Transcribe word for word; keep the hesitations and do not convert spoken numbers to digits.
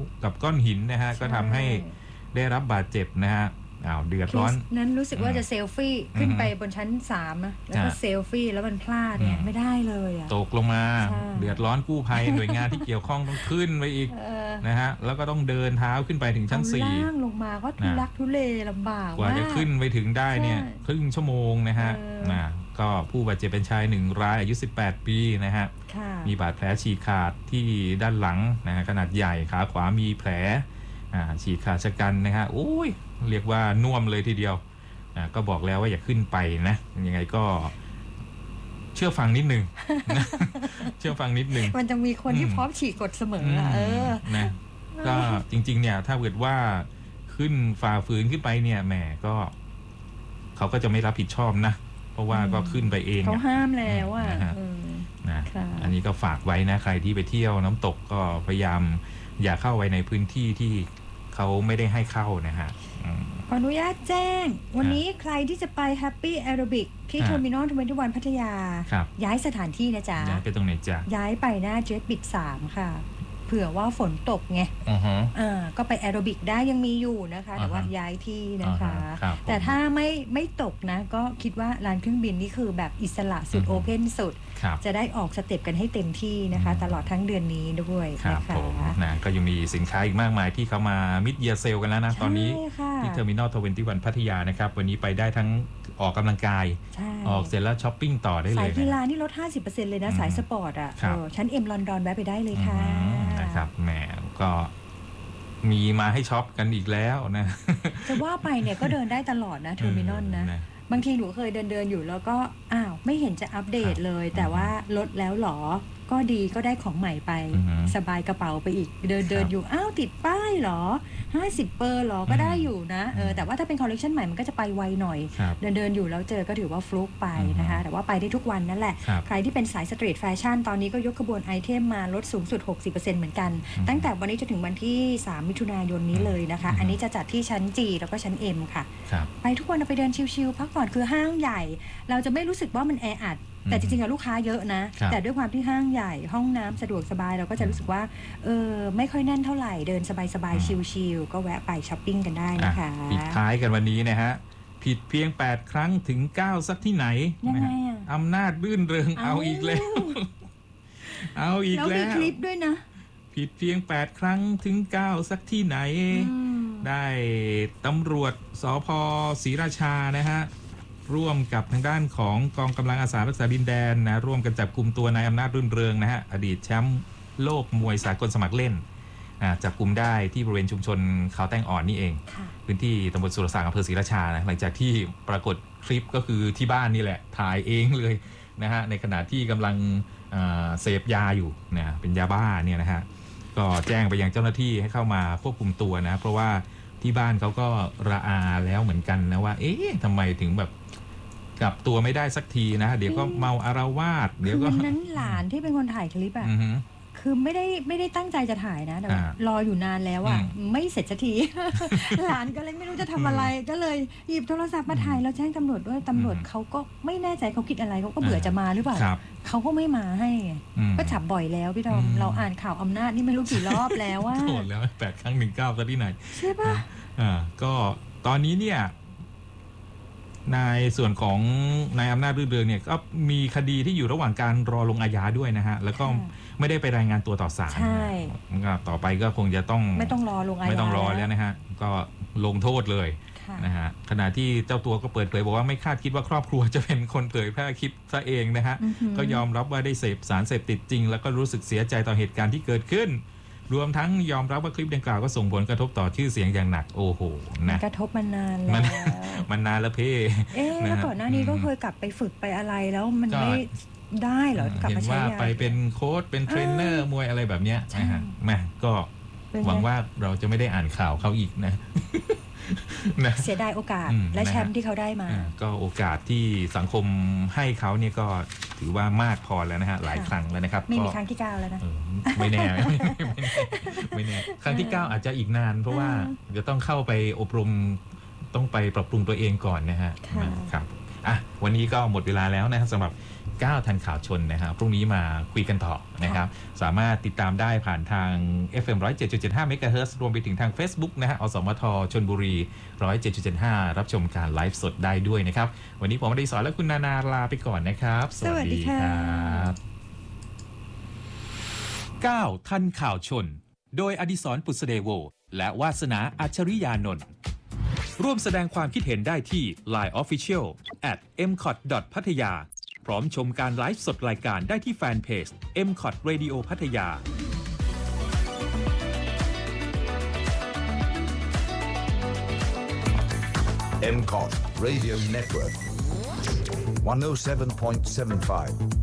กับก้อนหินนะฮะก็ทำให้ได้รับบาดเจ็บนะฮะอ้าวเดือดร้อนนั้นรู้สึกว่าจะเซลฟี่ขึ้นไปบนชั้นสามนะแล้วก็เซลฟี่แล้วมันพลาดเนี่ยไม่ได้เลยอ่ะตกลงมาเดือดร้อนกู้ภัยหน่วยงานที่เกี่ยวข้องต้องขึ้นไปอีกนะฮะแล้วก็ต้องเดินเท้าขึ้นไปถึงชั้นสี่ล่างลงมาก็ทุลักทุเลลำบากกว่าจะขึ้นไปถึงได้เนี่ยครึ่งชั่วโมงนะฮะนะก็ผู้บาดเจ็บเป็นชายหนึ่งรายอายุสิบแปดปีนะฮะมีบาดแผลฉีกขาดที่ด้านหลังนะฮะขนาดใหญ่ขาขวามีแผลฉีกขาดชะกันนะฮะโอ้ยเรียกว่าน่วมเลยทีเดียวนะก็บอกแล้วว่าอย่าขึ้นไปนะยังไงก็เชื่อฟังนิดนึง เชื่อฟังนิดนึงมันจะมีคนที่พร้อมฉีกกฎเสมอเออนะก็จริงๆเนี่ยถ้าเกิดว่าขึ้นฝ่าฝืนขึ้นไปเนี่ยแหมก็เขาก็จะไม่รับผิดชอบนะเพราะว่าก็ขึ้นไปเองเขาห้ามแล้วอ่ะนะอันนี้ก็ฝากไว้นะใครที่ไปเที่ยวน้ำตกก็พยายามอย่าเข้าไปในพื้นที่ที่เขาไม่ได้ให้เข้านะฮะขออนุญาตแจ้งวันนี้ใครที่จะไป Happy Aerobic ที่ Terminal ทเวนตี้วัน พัทยาย้ายสถานที่นะจ๊ะย้ายไปตรงไหนจ๊ะย้ายไปหน้าเจ็ตบิดสามค่ะเผื่อว่าฝนตกไงอ่าก็ไปแอโรบิกได้ยังมีอยู่นะคะแต่ว่าย้ายที่นะคะแต่ถ้าไม่ไม่ตกนะก็คิดว่าลานเครื่องบินนี่คือแบบอิสระสุดโอเพนสุดจะได้ออกสเต็ปกันให้เต็มที่นะคะตลอดทั้งเดือนนี้ด้วยนะคะนะก็ยังมีสินค้าอีกมากมายที่เขามามิดเยียร์เซลกันแล้วนะตอนนี้ที่เทอร์มินอลทเวนตี้วันพัทยานะครับวันนี้ไปได้ทั้งออกกำลังกายออกเสร็จแล้วช้อปปิ้งต่อได้เลยสายกีฬานี่ลด ห้าสิบเปอร์เซ็นต์ เลยนะสายสปอร์ตอ่ะชั้นเอ็มลอนดอนแวะไปได้เลยค่ะนะครับแหมก็มีมาให้ช็อปกันอีกแล้วนะจะว่าไปเนี่ยก็เดินได้ตลอดนะเทอร์มินอลนะบางทีหนูเคยเดินเดินอยู่แล้วก็อ้าวไม่เห็นจะอัปเดตเลยแต่ว่าลดแล้วหรอก็ดีก็ได้ของใหม่ไปสบายกระเป๋าไปอีกเดินเดินอยู่อ้าวติดป้ายหรอห้าสิบเปอร์หรอก็ได้อยู่นะเออแต่ว่าถ้าเป็นคอลเลคชันใหม่มันก็จะไปไวหน่อยเดินเดินอยู่แล้วเจอก็ถือว่าฟลุกไปนะคะแต่ว่าไปได้ทุกวันนั่นแหละใครที่เป็นสายสตรีทแฟชั่นตอนนี้ก็ยกขบวนไอเทมมาลดสูงสุด หกสิบเปอร์เซ็นต์ เหมือนกันตั้งแต่วันนี้จนถึงวันที่สามมิถุนายนนี้เลยนะคะอันนี้จะจัดที่ชั้น G แล้วก็ชั้น M ค่ะไปทุกวันไปเดินชิลๆพักผ่อนคือห้างใหญ่เราจะไม่รู้สึกว่ามันแออัดแต่จริงๆลูกค้าเยอะนะแต่ด้วยความที่ห้างใหญ่ห้องน้ำสะดวกสบายเราก็จะรู้สึกว่าเออไม่ค่อยแน่นเท่าไหร่เดินสบายๆชิลๆก็แวะไปช้อปปิ้งกันได้นะคะปิดท้ายกันวันนี้นะฮะผิดเพียงแปดครั้งถึงเก้าสักที่ไหนยังไงอ่ะอำนาจรื่นเริงเอาอีกแล้วเอาอีกแล้วแล้วมีคลิปด้วยนะผิดเพียงแปดครั้งถึงเก้าสักที่ไหนได้ตำรวจสภ.ศรีราชานะฮะร่วมกับทางด้านของกองกำลังอาสารักษาดินแดนนะร่วมกันจับกลุ่มตัวนายอำนาจรื่นเริงนะฮะอดีตแชมป์โลกมวยสากลสมัครเล่นจับกลุ่มได้ที่บริเวณชุมชนเขาแต้งอ่อนนี่เองพื้นที่ตำบลสุรศักดิ์อำเภอศรีราชานะหลังจากที่ปรากฏคลิปก็คือที่บ้านนี่แหละถ่ายเองเลยนะฮะในขณะที่กำลังเสพยาอยู่นะเป็นยาบ้าเนี่ยนะฮะก็แจ้งไปยังเจ้าหน้าที่ให้เข้ามาควบคุมตัวนะเพราะว่าที่บ้านเขาก็ระอาแล้วเหมือนกันนะว่าเอ๊ะทำไมถึงแบบกลับตัวไม่ได้สักทีนะเดี๋ยวก็เมาอารวาสเดี๋ยวก็นั้นหลานที่เป็นคนถ่ายคลิปอ่ะคือไม่ได้ไม่ได้ตั้งใจจะถ่ายนะแต่รออยู่นานแล้วอ่ะไม่เสร็จสักทีหลานก็เลยไม่รู้จะทำอะไรก็เลยหยิบโทรศัพท์มาถ่ายแล้วแจ้งตำรวจด้วยตำรวจเขาก็ไม่แน่ใจเขาคิดอะไรเขาก็เบื่อจะมาหรือเปล่าเขาก็ไม่มาให้ก็จับบ่อยแล้วพี่ทอมเราอ่านข่าวอำนาจนี่ไม่รู้กี่รอบแล้วว่าโหดแล้วแปดครั้งหนึ่งเก้าซะที่ไหนใช่ป่ะอ่าก็ตอนนี้เนี่ยในส่วนของนายอำนาจรื่นเริงเนี่ยก็มีคดีที่อยู่ระหว่างการรอลงอาญาด้วยนะฮะแล้วก็ไม่ได้ไปรายงานตัวต่อศาลก็ต่อไปก็คงจะต้องไม่ต้องรอลงอาญาไม่ต้องรอแล้วนะฮะก็ลงโทษเลยนะฮะขณะที่เจ้าตัวก็เปิดเผยบอกว่าไม่คาดคิดว่าครอบครัวจะเป็นคนเผยแพร่คลิปซะเองนะฮะก็ยอมรับว่าได้เสพสารเสพติดจริงแล้วก็รู้สึกเสียใจต่อเหตุการณ์ที่เกิดขึ้นรวมทั้งยอมรับว่าคลิปดังกล่าวก็ส่งผลกระทบต่อชื่อเสียงอย่างหนักโอ้โหนะกระทบมานานแล้วมันนานแล้วเพ่เอ๊ะแล้วก่อนหน้านี้ก็เคยกลับไปฝึกไปอะไรแล้วมันไม่ได้เหรอกลับมาใช้ยาเห็นว่าไปเป็นโค้ชเป็นเทรนเนอร์มวยอะไรแบบเนี้ยนะฮะแม่ก็หวังว่าเราจะไม่ได้อ่านข่าวเขาอีกนะเสียดายโอกาสและแชมป์ที่เขาได้มาก็โอกาสที่สังคมให้เขาเนี่ยก็ถือว่ามากพอแล้วนะฮะหลายครั้งแล้วนะครับไม่มีครั้งที่เก้าแล้วนะไม่แน่ไม่แน่ครั้งที่เก้าอาจจะอีกนานเพราะว่าจะต้องเข้าไปอบรมต้องไปปรับปรุงตัวเองก่อนนะฮะครับอ่ะวันนี้ก็หมดเวลาแล้วนะสำหรับเก้าทันข่าวชนนะครับพรุ่งนี้มาคุยกันต่อนะครับสามารถติดตามได้ผ่านทาง เอฟ เอ็ม หนึ่งศูนย์เจ็ดจุดเจ็ดห้า เมกะเฮิรตซ์รวมไปถึงทาง Facebook นะฮะอสมทชลบุรี หนึ่งศูนย์เจ็ดจุดเจ็ดห้า รับชมการไลฟ์สดได้ด้วยนะครับวันนี้ผมอดิศรและคุณนานาลาไปก่อนนะครับสวัสดีครับเก้าทันข่าวชนโดยอดิศรปุษเดโวและวาสนาอัจฉริยานนท์ร่วมแสดงความคิดเห็นได้ที่ ไลน์ Official แอท เอ็ม ซี โอ ที ดอท พัทยาพร้อมชมการไลฟ์สดรายการได้ที่แฟนเพจ เอ็ม ซี โอ ที Radio พัทยาเอ็ม ซี โอ ที Radio Network one oh seven point seven five